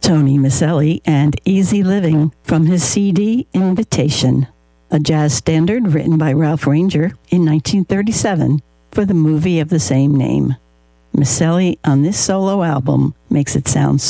Tony Maselli and Easy Living from his CD Invitation, a jazz standard written by Ralph Ranger in 1937 for the movie of the same name. Maselli on this solo album makes it sound